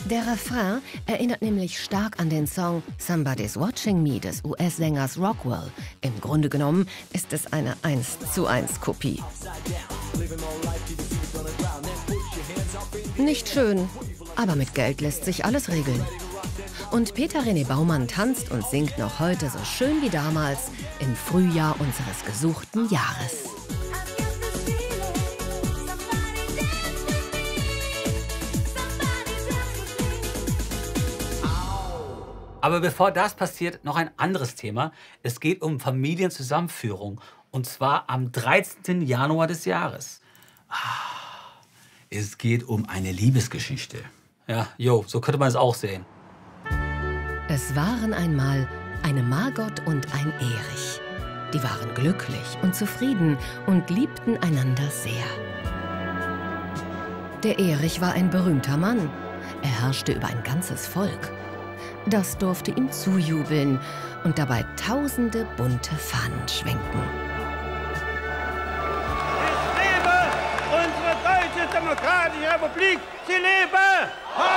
Der Refrain erinnert nämlich stark an den Song Somebody's Watching Me des US-Sängers Rockwell. Im Grunde genommen ist es eine 1:1 Kopie. Nicht schön, aber mit Geld lässt sich alles regeln. Und Peter René Baumann tanzt und singt noch heute so schön wie damals im Frühjahr unseres gesuchten Jahres. Aber bevor das passiert, noch ein anderes Thema. Es geht um Familienzusammenführung. Und zwar am 13. Januar des Jahres. Es geht um eine Liebesgeschichte. Ja, so könnte man es auch sehen. Es waren einmal eine Margot und ein Erich. Die waren glücklich und zufrieden und liebten einander sehr. Der Erich war ein berühmter Mann. Er herrschte über ein ganzes Volk. Das durfte ihm zujubeln und dabei tausende bunte Fahnen schwenken. Es lebe unsere Deutsche Demokratische Republik! Sie lebe!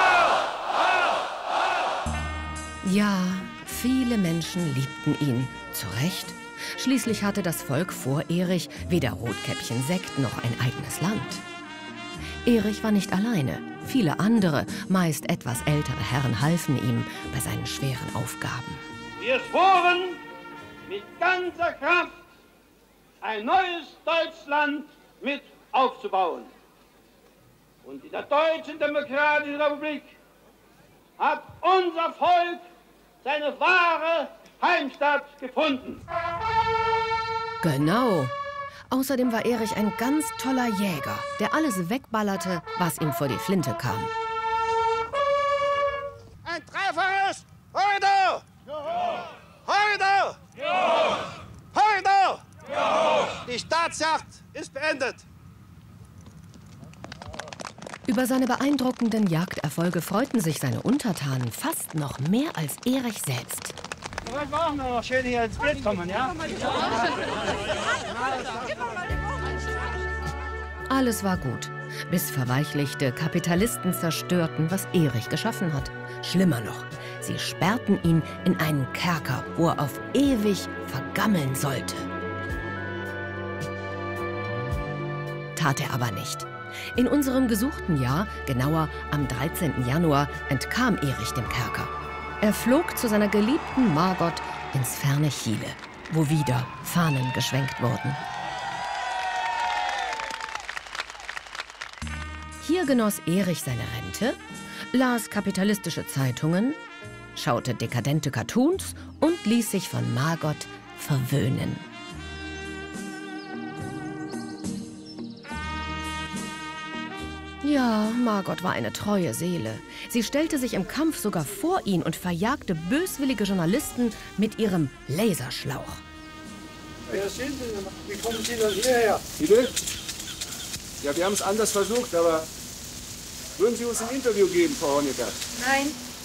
Ja, viele Menschen liebten ihn. Zu Recht. Schließlich hatte das Volk vor Erich weder Rotkäppchen Sekt noch ein eigenes Land. Erich war nicht alleine. Viele andere, meist etwas ältere Herren halfen ihm bei seinen schweren Aufgaben. Wir schworen mit ganzer Kraft, ein neues Deutschland mit aufzubauen. Und in der Deutschen Demokratischen Republik hat unser Volk seine wahre Heimstatt gefunden. Genau. Außerdem war Erich ein ganz toller Jäger, der alles wegballerte, was ihm vor die Flinte kam. Ein dreifaches Horridor! Horridor! Horridor! Die Staatsjagd ist beendet. Über seine beeindruckenden Jagderfolge freuten sich seine Untertanen fast noch mehr als Erich selbst. Wir wollen noch schön hier ins Bild kommen, ja? Alles war gut, bis verweichlichte Kapitalisten zerstörten, was Erich geschaffen hat. Schlimmer noch, sie sperrten ihn in einen Kerker, wo er auf ewig vergammeln sollte. Tat er aber nicht. In unserem gesuchten Jahr, genauer am 13. Januar, entkam Erich dem Kerker. Er flog zu seiner geliebten Margot ins ferne Chile, wo wieder Fahnen geschwenkt wurden. Hier genoss Erich seine Rente, las kapitalistische Zeitungen, schaute dekadente Cartoons und ließ sich von Margot verwöhnen. Ja, Margot war eine treue Seele. Sie stellte sich im Kampf sogar vor ihn und verjagte böswillige Journalisten mit ihrem Laserschlauch. Wer sind Sie denn? Wie kommen Sie denn hierher? Bitte? Ja, wir haben es anders versucht, aber würden Sie uns ein Interview geben, Frau Honecker? Nein.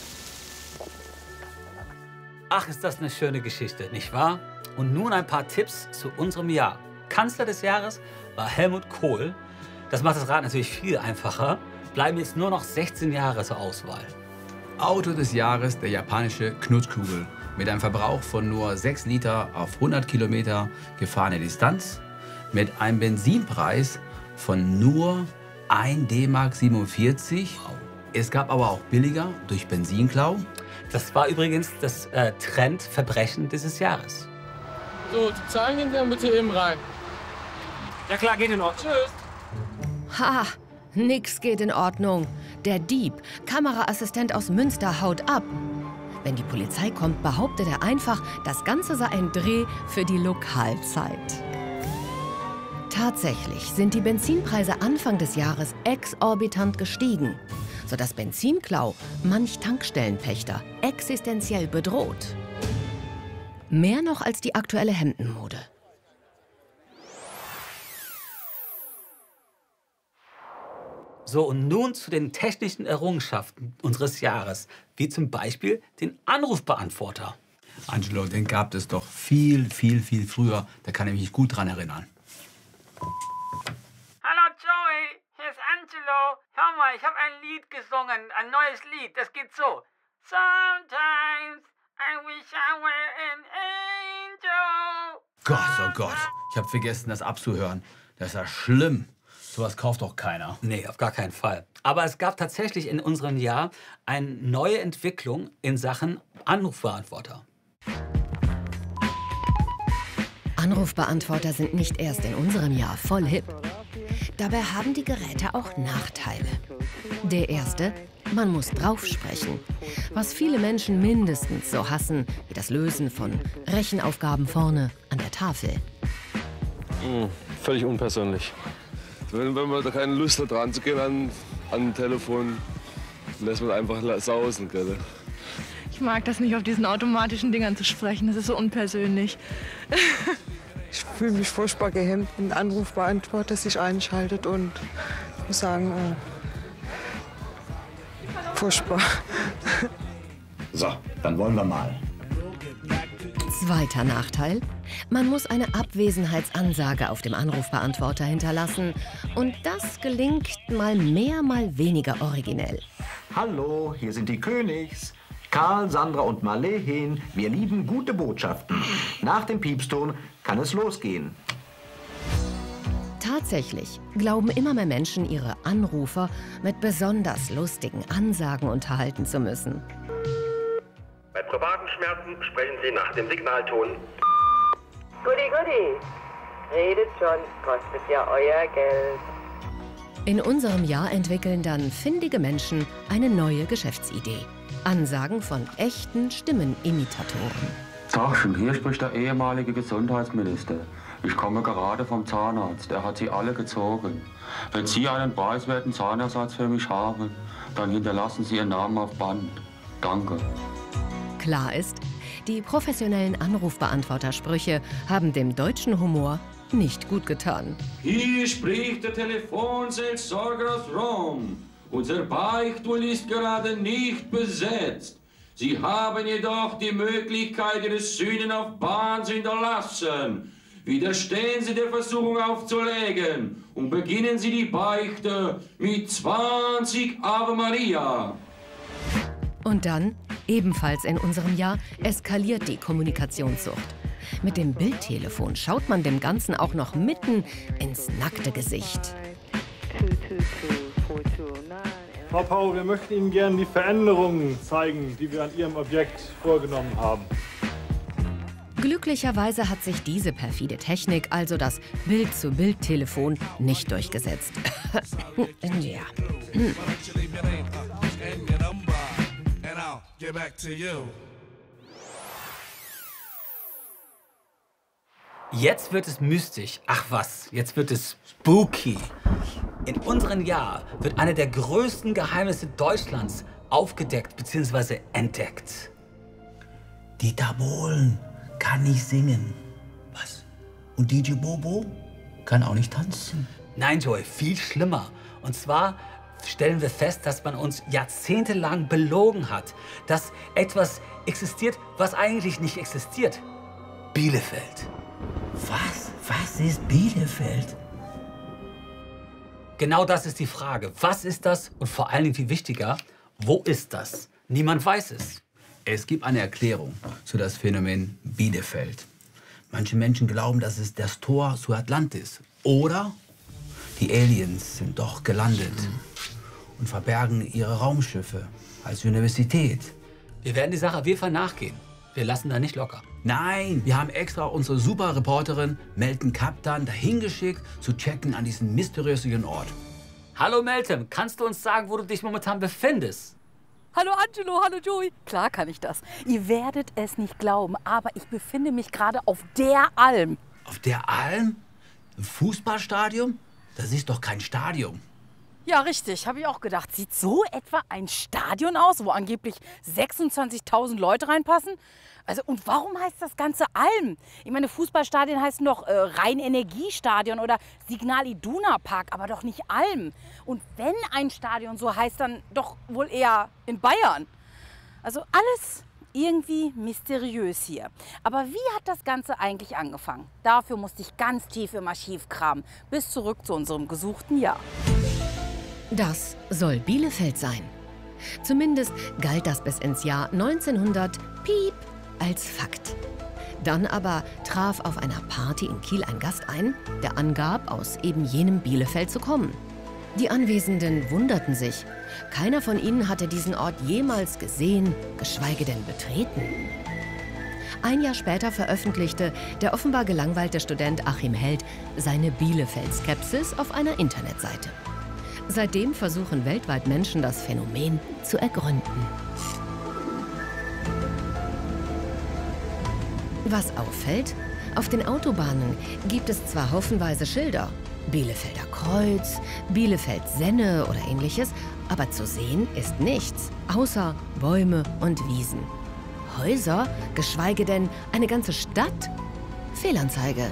Ach, ist das eine schöne Geschichte, nicht wahr? Und nun ein paar Tipps zu unserem Jahr. Kanzler des Jahres war Helmut Kohl. Das macht das Rad natürlich viel einfacher. Bleiben jetzt nur noch 16 Jahre zur Auswahl. Auto des Jahres, der japanische Knutkugel. Mit einem Verbrauch von nur 6 Liter auf 100 Kilometer gefahrene Distanz. Mit einem Benzinpreis von nur 1 D-Mark 47. Es gab aber auch billiger durch Benzinklau. Das war übrigens das Trendverbrechen dieses Jahres. So, die Zahlen gehen dann bitte eben rein. Ja klar, geht in Ordnung. Tschüss. Ha, nix geht in Ordnung. Der Dieb, Kameraassistent aus Münster, haut ab. Wenn die Polizei kommt, behauptet er einfach, das Ganze sei ein Dreh für die Lokalzeit. Tatsächlich sind die Benzinpreise Anfang des Jahres exorbitant gestiegen, sodass Benzinklau manch Tankstellenpächter existenziell bedroht. Mehr noch als die aktuelle Hemdenmode. So, und nun zu den technischen Errungenschaften unseres Jahres, wie zum Beispiel den Anrufbeantworter. Angelo, den gab es doch viel, viel, viel früher. Da kann ich mich gut dran erinnern. Hallo Joey, hier ist Angelo. Joe. Hör mal, ich habe ein Lied gesungen, ein neues Lied. Das geht so. Sometimes I wish I were an angel. Gott, oh Gott. Ich habe vergessen, das abzuhören. Das ist ja schlimm. Sowas kauft doch keiner. Nee, auf gar keinen Fall. Aber es gab tatsächlich in unserem Jahr eine neue Entwicklung in Sachen Anrufbeantworter. Anrufbeantworter sind nicht erst in unserem Jahr voll hip. Dabei haben die Geräte auch Nachteile. Der erste: man muss drauf sprechen. Was viele Menschen mindestens so hassen wie das Lösen von Rechenaufgaben vorne an der Tafel. Völlig unpersönlich. Wenn man da keine Lust hat, dran zu gehen an Telefon, lässt man einfach sausen. Gell? Ich mag das nicht, auf diesen automatischen Dingern zu sprechen. Das ist so unpersönlich. Ich fühle mich furchtbar gehemmt, wenn ein Anrufbeantworter sich einschaltet und ich muss sagen, furchtbar. So, dann wollen wir mal. Zweiter Nachteil: man muss eine Abwesenheitsansage auf dem Anrufbeantworter hinterlassen. Und das gelingt mal mehr, mal weniger originell. Hallo, hier sind die Königs. Karl, Sandra und Marleen. Wir lieben gute Botschaften. Nach dem Piepston kann es losgehen. Tatsächlich glauben immer mehr Menschen, ihre Anrufer mit besonders lustigen Ansagen unterhalten zu müssen. Bei privaten Schmerzen sprechen Sie nach dem Signalton. Goody, goody. Redet schon, kostet ja euer Geld. In unserem Jahr entwickeln dann findige Menschen eine neue Geschäftsidee. Ansagen von echten Stimmenimitatoren. Tagchen, hier spricht der ehemalige Gesundheitsminister. Ich komme gerade vom Zahnarzt. Er hat sie alle gezogen. Wenn Sie einen preiswerten Zahnersatz für mich haben, dann hinterlassen Sie Ihren Namen auf Band. Danke. Klar ist, die professionellen Anrufbeantwortersprüche haben dem deutschen Humor nicht gut getan. Hier spricht der Telefonseelsorger aus Rom. Unser Beichtstuhl ist gerade nicht besetzt. Sie haben jedoch die Möglichkeit, Ihre Sünden auf Bahn zu hinterlassen. Widerstehen Sie der Versuchung aufzulegen und beginnen Sie die Beichte mit 20 Ave Maria. Und dann, ebenfalls in unserem Jahr, eskaliert die Kommunikationssucht. Mit dem Bildtelefon schaut man dem Ganzen auch noch mitten ins nackte Gesicht. Frau Pau, wir möchten Ihnen gerne die Veränderungen zeigen, die wir an Ihrem Objekt vorgenommen haben. Glücklicherweise hat sich diese perfide Technik, also das Bild-zu-Bild-Telefon, nicht durchgesetzt. Ja. Jetzt wird es mystisch. Ach was, jetzt wird es spooky. In unserem Jahr wird eine der größten Geheimnisse Deutschlands aufgedeckt bzw. entdeckt. Dieter Bohlen kann nicht singen. Was? Und DJ Bobo kann auch nicht tanzen. Nein, Joey, viel schlimmer. Und zwar stellen wir fest, dass man uns jahrzehntelang belogen hat. Dass etwas existiert, was eigentlich nicht existiert. Bielefeld. Was? Was ist Bielefeld? Genau das ist die Frage. Was ist das? Und vor allen Dingen viel wichtiger, wo ist das? Niemand weiß es. Es gibt eine Erklärung zu das Phänomen Bielefeld. Manche Menschen glauben, dass es das Tor zu Atlantis. Oder die Aliens sind doch gelandet und verbergen ihre Raumschiffe als Universität. Wir werden die Sache auf jeden Fall nachgehen. Wir lassen da nicht locker. Nein, wir haben extra unsere Superreporterin Melton Kaptan dahin geschickt, zu checken an diesen mysteriösen Ort. Hallo Melton, kannst du uns sagen, wo du dich momentan befindest? Hallo Angelo, hallo Joey. Klar kann ich das. Ihr werdet es nicht glauben, aber ich befinde mich gerade auf der Alm. Auf der Alm? Ein Fußballstadion? Das ist doch kein Stadion. Ja, richtig, habe ich auch gedacht. Sieht so etwa ein Stadion aus, wo angeblich 26.000 Leute reinpassen? Also, und warum heißt das Ganze Alm? Ich meine, Fußballstadien heißen doch Rhein-Energiestadion oder Signal Iduna Park, aber doch nicht Alm. Und wenn ein Stadion so heißt, dann doch wohl eher in Bayern. Also alles irgendwie mysteriös hier. Aber wie hat das Ganze eigentlich angefangen? Dafür musste ich ganz tief im Archiv kramen, bis zurück zu unserem gesuchten Jahr. Das soll Bielefeld sein. Zumindest galt das bis ins Jahr 1900 Piep als Fakt. Dann aber traf auf einer Party in Kiel ein Gast ein, der angab, aus eben jenem Bielefeld zu kommen. Die Anwesenden wunderten sich. Keiner von ihnen hatte diesen Ort jemals gesehen, geschweige denn betreten. Ein Jahr später veröffentlichte der offenbar gelangweilte Student Achim Held seine Bielefeld-Skepsis auf einer Internetseite. Seitdem versuchen weltweit Menschen, das Phänomen zu ergründen. Was auffällt? Auf den Autobahnen gibt es zwar haufenweise Schilder, Bielefelder Kreuz, Bielefeld-Senne oder ähnliches, aber zu sehen ist nichts, außer Bäume und Wiesen. Häuser, geschweige denn eine ganze Stadt? Fehlanzeige.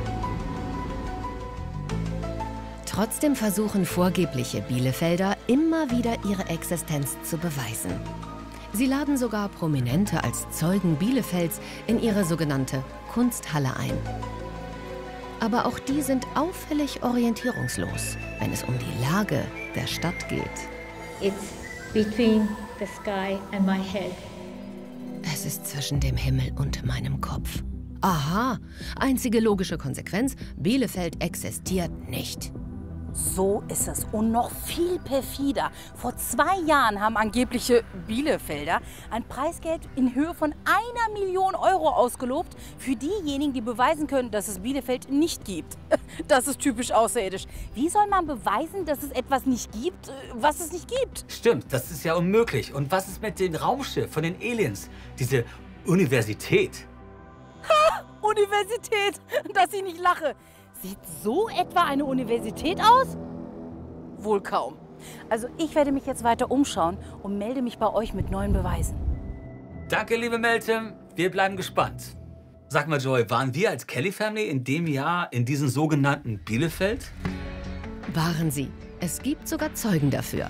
Trotzdem versuchen vorgebliche Bielefelder immer wieder ihre Existenz zu beweisen. Sie laden sogar Prominente als Zeugen Bielefelds in ihre sogenannte Kunsthalle ein. Aber auch die sind auffällig orientierungslos, wenn es um die Lage der Stadt geht. It's between the sky and my head. Es ist zwischen dem Himmel und meinem Kopf. Aha, einzige logische Konsequenz, Bielefeld existiert nicht. So ist es und noch viel perfider. Vor 2 Jahren haben angebliche Bielefelder ein Preisgeld in Höhe von 1 Million Euro ausgelobt für diejenigen, die beweisen können, dass es Bielefeld nicht gibt. Das ist typisch außerirdisch. Wie soll man beweisen, dass es etwas nicht gibt, was es nicht gibt? Stimmt, das ist ja unmöglich. Und was ist mit dem Raumschiff von den Aliens? Diese Universität. Ha! Universität, dass ich nicht lache. Sieht so etwa eine Universität aus? Wohl kaum. Also ich werde mich jetzt weiter umschauen und melde mich bei euch mit neuen Beweisen. Danke, liebe Meltem. Wir bleiben gespannt. Sag mal, Joy, waren wir als Kelly Family in dem Jahr in diesem sogenannten Bielefeld? Waren sie. Es gibt sogar Zeugen dafür.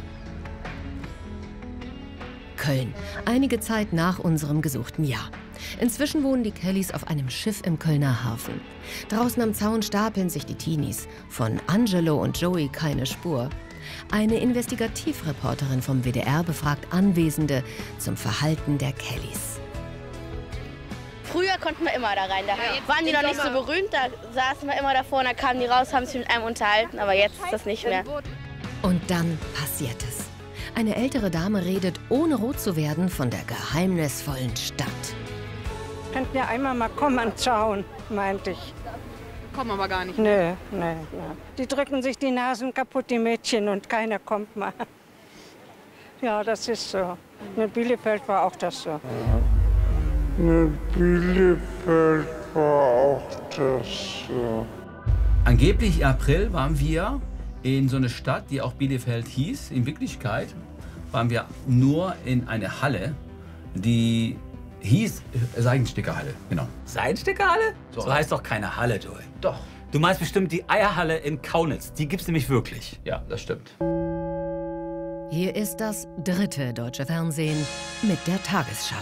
Köln, einige Zeit nach unserem gesuchten Jahr. Inzwischen wohnen die Kellys auf einem Schiff im Kölner Hafen. Draußen am Zaun stapeln sich die Teenies. Von Angelo und Joey keine Spur. Eine Investigativreporterin vom WDR befragt Anwesende zum Verhalten der Kellys. Früher konnten wir immer da rein. Da waren die noch nicht so berühmt, da saßen wir immer davor und da kamen die raus, haben sich mit einem unterhalten. Aber jetzt ist das nicht mehr. Und dann passiert es. Eine ältere Dame redet, ohne rot zu werden, von der geheimnisvollen Stadt. Könnten ja einmal mal kommen und schauen, meinte ich. Kommen aber gar nicht. Nee. Die drücken sich die Nasen kaputt, die Mädchen, und keiner kommt mal. Ja, das ist so. In Bielefeld war auch das so. In Bielefeld war auch das so. Angeblich im April waren wir in so einer Stadt, die auch Bielefeld hieß. In Wirklichkeit waren wir nur in einer Halle, die hieß Seidenstickerhalle, genau. Seidenstickerhalle? So heißt doch keine Halle, Joey. Doch. Du meinst bestimmt die Eierhalle in Kaunitz. Die gibt's nämlich wirklich. Ja, das stimmt. Hier ist das 3. deutsche Fernsehen mit der Tagesschau.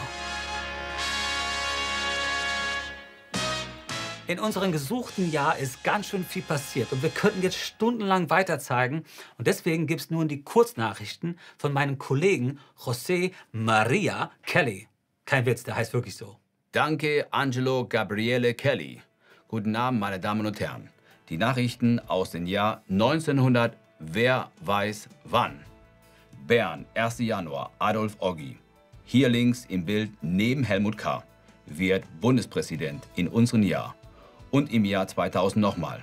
In unserem gesuchten Jahr ist ganz schön viel passiert und wir könnten jetzt stundenlang weiter zeigen. Und deswegen gibt es nun die Kurznachrichten von meinem Kollegen José Maria Kelly. Kein Witz, der heißt wirklich so. Danke, Angelo Gabriele Kelly. Guten Abend, meine Damen und Herren. Die Nachrichten aus dem Jahr 1900, wer weiß wann. Bern, 1. Januar, Adolf Oggi. Hier links im Bild neben Helmut K. wird Bundespräsident in unserem Jahr. Und im Jahr 2000 nochmal.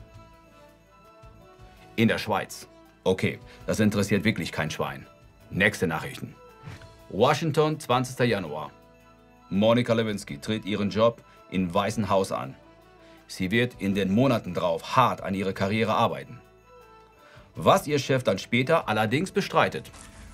In der Schweiz. Okay, das interessiert wirklich kein Schwein. Nächste Nachrichten. Washington, 20. Januar. Monica Lewinsky tritt ihren Job im Weißen Haus an. Sie wird in den Monaten drauf hart an ihrer Karriere arbeiten. Was ihr Chef dann später allerdings bestreitet.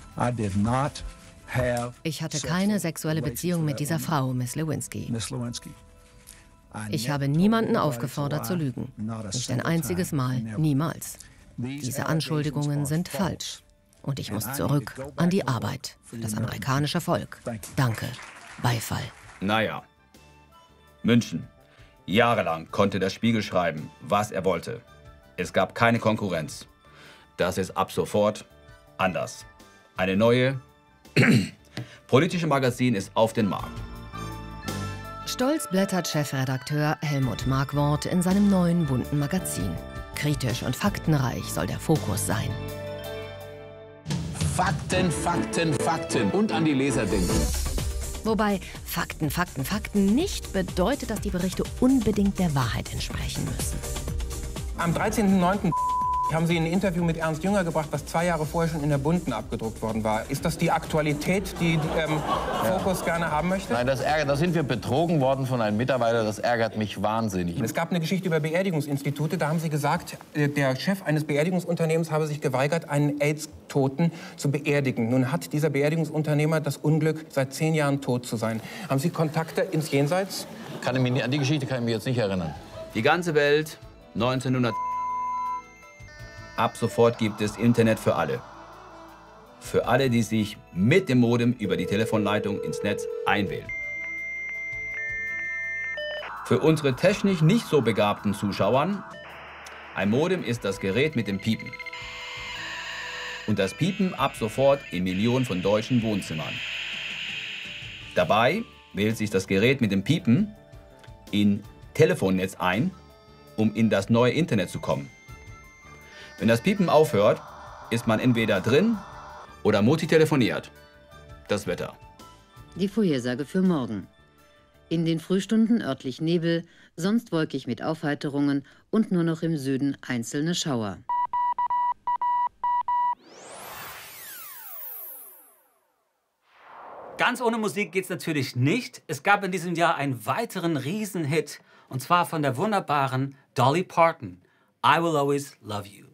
Ich hatte keine sexuelle Beziehung mit dieser Frau, Miss Lewinsky. Ich habe niemanden aufgefordert zu lügen. Nicht ein einziges Mal, niemals. Diese Anschuldigungen sind falsch. Und ich muss zurück an die Arbeit für das amerikanische Volk. Danke. Beifall. Naja. München. Jahrelang konnte der Spiegel schreiben, was er wollte. Es gab keine Konkurrenz. Das ist ab sofort anders. Eine neue politische Magazin ist auf den Markt. Stolz blättert Chefredakteur Helmut Markwort in seinem neuen bunten Magazin. Kritisch und faktenreich soll der Fokus sein. Fakten, Fakten, Fakten und an die Leser denken. Wobei Fakten, Fakten, Fakten nicht bedeutet, dass die Berichte unbedingt der Wahrheit entsprechen müssen. Am 13.09. haben Sie ein Interview mit Ernst Jünger gebracht, das 2 Jahre vorher schon in der Bunten abgedruckt worden war. Ist das die Aktualität, die Fokus gerne haben möchte? Nein, da sind wir betrogen worden von einem Mitarbeiter. Das ärgert mich wahnsinnig. Es gab eine Geschichte über Beerdigungsinstitute. Da haben Sie gesagt, der Chef eines Beerdigungsunternehmens habe sich geweigert, einen AIDS-Toten zu beerdigen. Nun hat dieser Beerdigungsunternehmer das Unglück, seit 10 Jahren tot zu sein. Haben Sie Kontakte ins Jenseits? An die Geschichte kann ich mich jetzt nicht erinnern. Die ganze Welt, 1900. Ab sofort gibt es Internet für alle. Für alle, die sich mit dem Modem über die Telefonleitung ins Netz einwählen. Für unsere technisch nicht so begabten Zuschauern, ein Modem ist das Gerät mit dem Piepen. Und das Piepen ab sofort in Millionen von deutschen Wohnzimmern. Dabei wählt sich das Gerät mit dem Piepen in Telefonnetz ein, um in das neue Internet zu kommen. Wenn das Piepen aufhört, ist man entweder drin oder multitelefoniert. Das Wetter. Die Vorhersage für morgen. In den Frühstunden örtlich Nebel, sonst wolkig mit Aufheiterungen und nur noch im Süden einzelne Schauer. Ganz ohne Musik geht's natürlich nicht. Es gab in diesem Jahr einen weiteren Riesenhit, und zwar von der wunderbaren Dolly Parton. I Will Always Love You.